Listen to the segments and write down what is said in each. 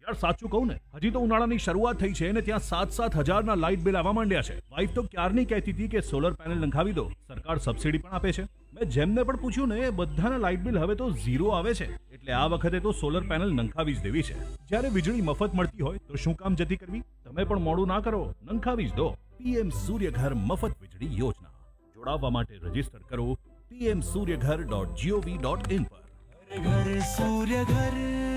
યાર સાચું કહું ને, હજી તો ઉનાળાની શરૂઆત થઈ છે ને ત્યાં 7-7 હજારના લાઇટ બિલ આવવા માંડ્યા છે. વાઈફ તો ક્યારની કહેતી હતી કે સોલર પેનલ નંખાવી દો, સરકાર સબસિડી પણ આપે છે. મેં જેમને પણ પૂછ્યું ને બધાના લાઇટ બિલ હવે તો ઝીરો આવે છે. એટલે આ વખતે તો સોલર પેનલ નંખાવી જ દેવી છે. જ્યારે વીજળી મફત મળતી હોય તો શું કામ જતી કરવી? તમે પણ મોડું ના કરો, નંખાવી જ દો. પીએમ સૂર્યઘર મફત વીજળી યોજના. જોડાવા માટે રજીસ્ટર કરો pmsuryaghar.gov.in પર. घर सूर्य घर.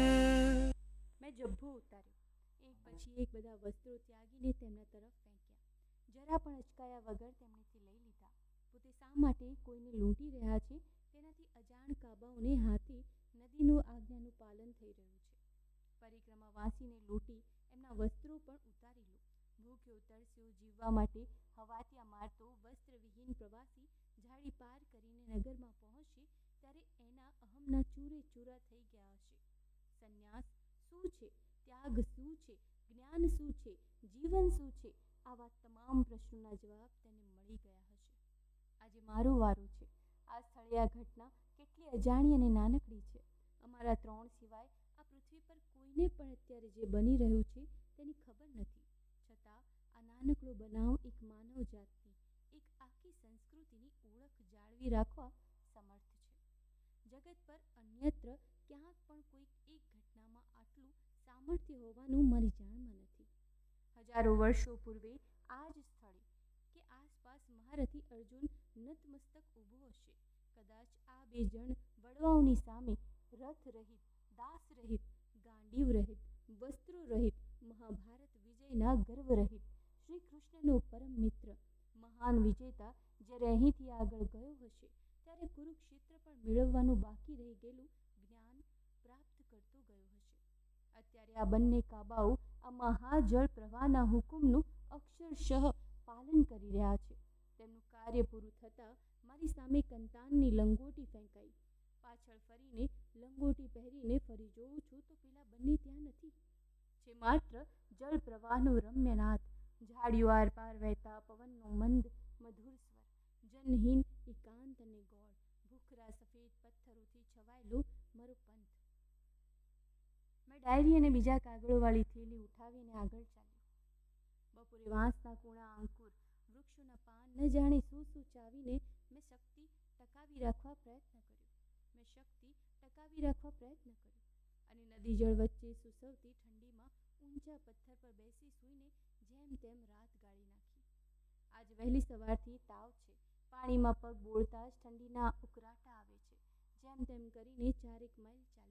મેં જભ્ભો ઉતાર્યો. એક પછી એક બધા વસ્ત્રો ત્યાગીને તેમના તરફ ફેંક્યા. જરા પણ અચકાયા વગર તેમનેથી લઈ લીધા. પોતે શા માટે કોઈને લૂંટી રહ્યા છે તેનાથી અજાણ કાબાઓને હાથે નદીનું આજ્ઞાનું પાલન થઈ રહ્યું છે. પરિક્રમા વાસીને લૂંટી એમના વસ્ત્રો પણ ઉતારી લો. ભૂખ્યો તરસ્યો જીવવા માટે હવાતિયા મારતો વસ્ત્રવિહીન પ્રવાસી ઝાડી પાર કરીને નગરમાં પહોંચશે ત્યારે એના અહમના ચૂરે ચૂરા થઈ ગયા હશે. સંન્યાસ શું છે, ત્યાગ શું છે, જ્ઞાન શું છે, જીવન શું છે, આવા તમામ પ્રશ્નોના જવાબ તેને મળી ગયા હશે. આજે મારો વારો છે. આ સ્થળે આ ઘટના કેટલી અજાણી અને નાનકડી છે. અમારા 3 સિવાય આ પૃથ્વી પર કોઈને પણ અત્યારે જે બની રહ્યું છે તેની ખબર નથી. છતાં આ નાનકડો બનાવ એક માનવ જાતની, એક આખી સંસ્કૃતિની ઓળખ જાળવી રાખવા સમર્થ છે. જગત પર અન્યત્ર ક્યાંક પણ કોઈક એક ઘટનામાં આટલું સામર્થ્ય હોવાનું મારી જાણમાં નથી. હજારો વર્ષો પૂર્વે આ જ સ્થળે કે આસપાસ મહારથી અર્જુન નતમસ્તક ઊભો હશે. કદાચ આ 2 જણ વડવાઓની સામે રથ રહિત, દાસ રહિત, ગાંડીવ રહિત, વસ્ત્રો રહિત, મહાભારત વિજયના ગર્વ રહિત, શ્રી કૃષ્ણનો પરમ મિત્ર, મહાન વિજેતા જ્યારે અહીંથી આગળ ગયો હશે ત્યારે કુરુક્ષેત્ર પણ મેળવવાનું બાકી રહી ગયેલું જ્ઞાન પ્રાપ્ત કરતો ગયો હશે. અત્યારે આ બંને કાબાઓ આ મહાજળ પ્રવાહના હુકમનું અક્ષરશઃ પાલન કરી રહ્યા છે. તેમનું કાર્ય પૂરું થતાં મારી સામે કંતાનની લંગોટી ફેંકાઈ. પાછળ ફરીને લંગોટી પહેરીને ફરી જોઉં છું તો પેલા બંને ત્યાં નથી. છે માત્ર જળ પ્રવાહનો રમ્ય નાદ, ઝાડીઓ આરપાર વહેતા પવનનો મંદ મધુર સ્વર, જનહીન એકાંત અને ગોળ, ભૂખરા સફેદ પથ્થરોથી છવાયેલો મારો પંથ. મેં ડાયરી અને બીજા કાગળોવાળી થેલી ઉઠાવીને આગળ ચાલ્યો. બપોરે વાંસના કૂણા અંકુર, વૃક્ષોના પાન ન જાણે શું શું ચાવીને મેં શક્તિ ટકાવી રાખવા પ્રયત્ન કર્યો. અને નદી જળ વચ્ચે સુસવતી ઠંડીમાં ઊંચા પથ્થર પર બેસી સૂઈને જેમ તેમ રાત ગાળી નાખી. આજ વહેલી સવારથી તાવ છે. પાણીમાં પગ બોળતા જ ઠંડીના ઉકળાટા આવે છે. જેમ તેમ કરીને 4 માઇલ ચાલ્યા.